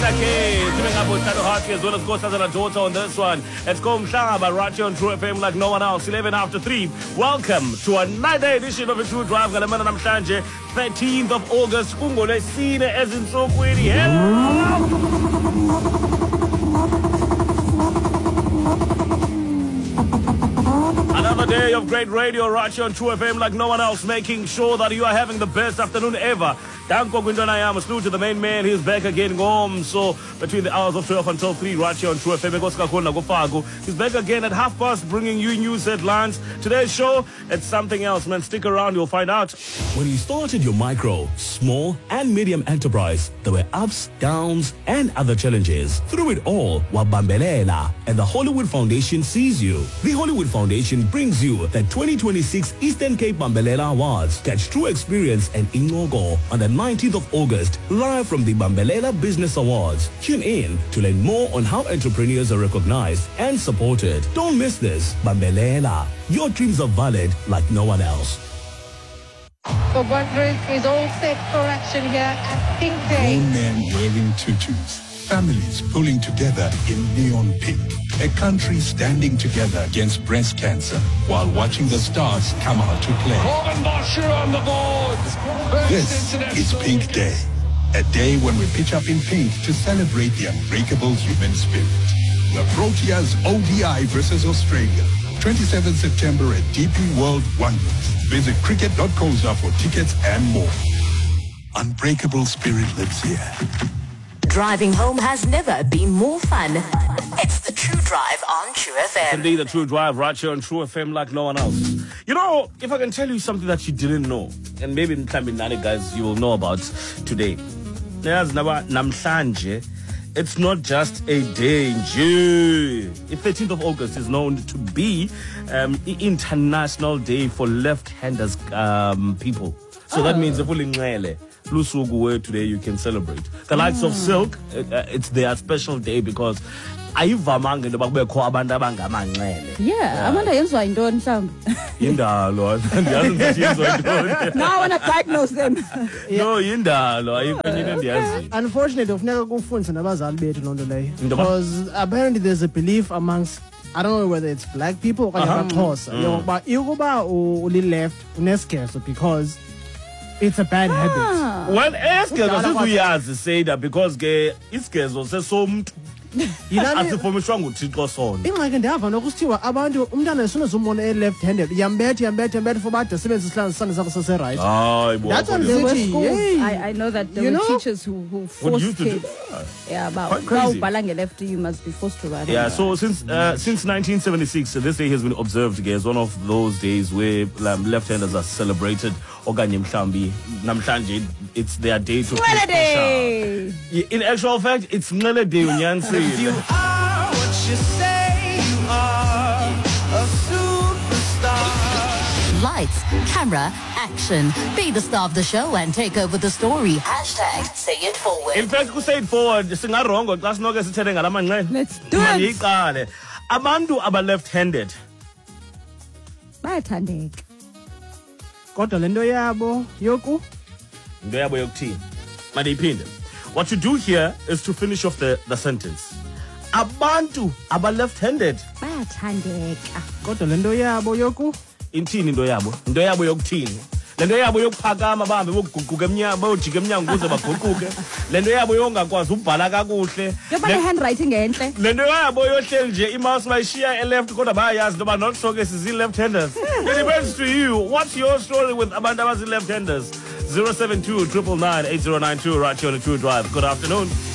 Doing up with Shadow Hearty as well as Ghost as a daughter on this one. Let's go Mhlanga right here on True FM like no one else. 11 after 3. Welcome to another edition of a True Drive. Galamana namhlanje 13th of August. Ungolesine as in so query. Another day of great radio right here on True FM like no one else, making sure that you are having the best afternoon ever. Danko Gwindana salute to the main man. He's back again home. So between the hours of 12 until 3 right here on True FM. He's back again at 30:30 bringing you news headlines. Today's show, it's something else, man. Stick around, you'll find out. When you started your micro, small and medium enterprise, there were ups, downs and other challenges. Through it all, Wabambelela and the Hollywood Foundation sees you. The Hollywood Foundation brings you the 2026 Eastern Cape Bambelela Awards. Catch True Experience and Ingogo on the 19th of August, live from the Bambelela Business Awards. Tune in to learn more on how entrepreneurs are recognized and supported. Don't miss this. Bambelela, your dreams are valid like no one else. The Wanderers is all set for action here at Pink Day. Grown men wearing tutus. Families pulling together in neon pink. A country standing together against breast cancer while watching the stars come out to play. Robin Boscher on the board. This is Pink Day. A day when we pitch up in pink to celebrate the unbreakable human spirit. The Proteas ODI versus Australia. 27th September at DP World Wonders. Visit cricket.coza for tickets and more. Unbreakable spirit lives here. Driving home has never been more fun. It's the True Drive on True FM. Indeed, the True Drive right here on True FM like no one else. You know, if I can tell you something that you didn't know, and maybe in Tambinani guys you will know about today. Namhlanje, it's not just a day. The 13th of August is known to be International Day for Left-Handers people. So that means where today you can celebrate. The likes of Silk, it's their special day because ayivamanga into bakubekho abantu abangamanxele. Yeah, Amanda yenzwa yintoni mhlawumbe? Yindalo, andiyazi ukuthi yenzwa yintoni. Now I want to diagnose them. No, yindalo, ayikho into endiyaziyo. Unfortunately, kufuneka kufundise nabazali bethu lonto leyo. Because apparently there's a belief amongst, I don't know whether it's black people or amaXhosa, yokuba ukuba uli-left uneskezo because it's a bad habit. Well, eskezo sizuyazi say that because ke iskezo sesomntu. Asifomishwa nguThixo sona. Ingxaki ndiyava nokusithiwa abantu umntana esonozumbona e-left handed yambethe for bade sebenzisa isihlangu sakho sase-right. That's what There were they schools, say. I know that there were teachers who forced kids. Yeah, about left, you must be forced to write. Yeah, so since 1976, this day has been observed as one of those days where left-handers are celebrated. Okanye mhlambi namhlanje it's their day to Day. In actual fact, it's Mngele Day unyansi. You are what you say you are, a superstar. Lights, camera, action. Be the star of the show and take over the story. Hashtag say it forward. In fact, say it forward, singarongo xa sinoke sithethe ngalamanxele. Let's do it. Maniyiqale. Abantu aba left-handed. Bayathandeka. Kodwa lento yabo yoku Into yabo yokuthini. Mandiyiphinde. What you do here is to finish off the sentence. Abantu aba left-handed. Bayathandeka. kodwa lento yabo yoku Inthini into yabo? Into yabo yokuthini? Lento yabo yokuphakama bahambe bokuguquka emnyango, bojika emnyango ukuze baguquke. Lento yabo yongakwazi ubhala kakuhle. Yoba handwriting enhle. Lento yabo yohleli nje i-mouse bayishiya e-left kodwa bayayazi ngoba not sonke sizi-left-handers. It depends to you. What's your story with abantu abazi-left-handers? 072 999 8092 right here on the True Drive. Good afternoon.